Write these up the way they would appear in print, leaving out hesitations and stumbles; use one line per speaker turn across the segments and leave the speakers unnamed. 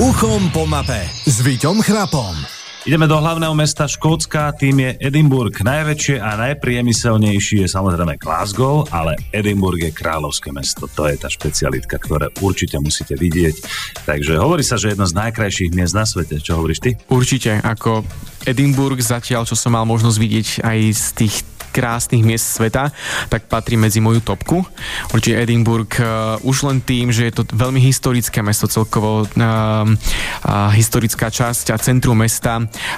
Uchom po mape s Víťom Chrapom.
Ideme do hlavného mesta Škótska, tým je Edinburgh. Najväčšie a najpriemyselnejší je samozrejme Glasgow, ale Edinburgh je kráľovské mesto. To je tá špecialitka, ktoré určite musíte vidieť. Takže hovorí sa, že jedno z najkrajších miest na svete. Čo hovoríš ty?
Určite, ako Edinburgh zatiaľ, čo som mal možnosť vidieť aj z tých krásnych miest sveta, tak patrí medzi moju topku. Určite Edinburgh už len tým, že je to veľmi historické mesto, celkovo historická časť a centrum mesta.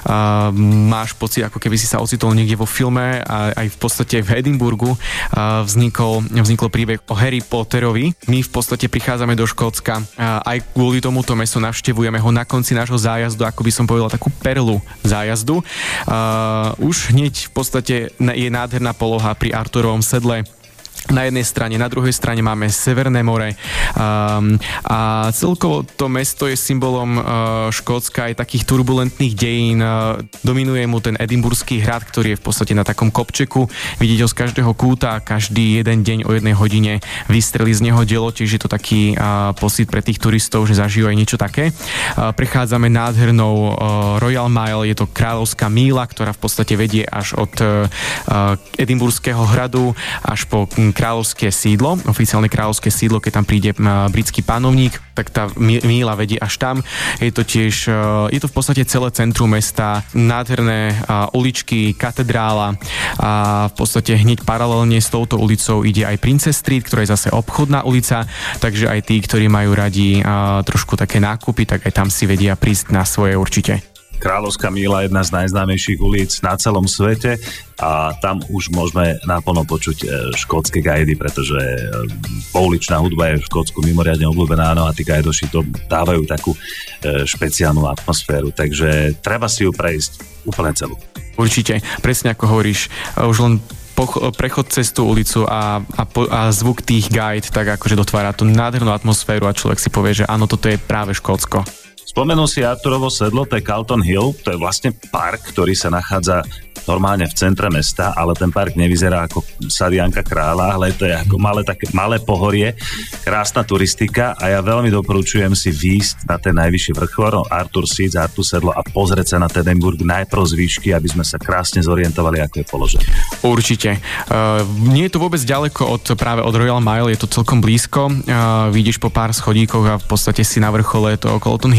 Máš pocit, ako keby si sa ocitol niekde vo filme a aj v podstate v Edinburghu vznikol príbeh o Harry Potterovi. My v podstate prichádzame do Škótska aj kvôli tomuto mestu, navštevujeme ho na konci nášho zájazdu, ako by som povedal, takú perlu zájazdu. Už hneď v podstate je nádherná poloha pri Arturovom sedle. Na jednej strane, na druhej strane máme Severné more a celkovo to mesto je symbolom Škótska aj takých turbulentných dejín. Dominuje mu ten Edinburghský hrad, ktorý je v podstate na takom kopčeku. Vidíte ho z každého kúta a každý jeden deň o 1 hodine vystrelí z neho dielo, čiže je to taký pocit pre tých turistov, že zažijú aj niečo také. Prechádzame nádhernou Royal Mile, je to kráľovská míla, ktorá v podstate vedie až od Edinburghského hradu až po kráľovské sídlo, oficiálne kráľovské sídlo, keď tam príde britský panovník, tak tá míla vedie až tam. Je to tiež, je to v podstate celé centrum mesta, nádherné uličky, katedrála a v podstate hneď paralelne s touto ulicou ide aj Princess Street, ktorá je zase obchodná ulica, takže aj tí, ktorí majú radi trošku také nákupy, tak aj tam si vedia prísť na svoje určite.
Kráľovská míla je jedna z najznámejších ulic na celom svete a tam už môžeme naplno počuť škótske gajdy, pretože pouličná hudba je v Škótsku mimoriadne obľúbená, no a tí gajdoši to dávajú takú špeciálnu atmosféru, takže treba si ju prejsť úplne celú.
Určite, presne ako hovoríš, už len prechod cez tú ulicu a zvuk tých guide tak akože dotvára tú nádhernú atmosféru a človek si povie, že áno, toto je práve Škótsko.
Spomenul si Arturovo sedlo, to je Calton Hill, to je vlastne park, ktorý sa nachádza normálne v centre mesta, ale ten park nevyzerá ako sady Janka Kráľa, ale to je ako malé pohorie, krásna turistika a ja veľmi doporučujem si výjsť na ten najvyšší vrchol, Arthur Seat, Arthur sedlo a pozrieť sa na Edinburgh najprv z výšky, aby sme sa krásne zorientovali, ako je položené.
Určite. Nie je to vôbec ďaleko práve od Royal Mile, je to celkom blízko. Vidíš po pár schodíkoch a v podstate si na vrchole to Calton Hill.